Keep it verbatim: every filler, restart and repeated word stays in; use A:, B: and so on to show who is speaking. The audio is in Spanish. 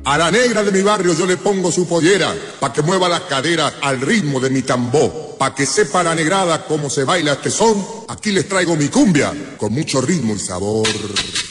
A: A la negra de mi barrio yo le pongo su pollera, pa' que mueva las caderas al ritmo de mi tambor. Pa' que sepa la negrada cómo se baila este son, aquí les traigo mi cumbia, con mucho ritmo y sabor.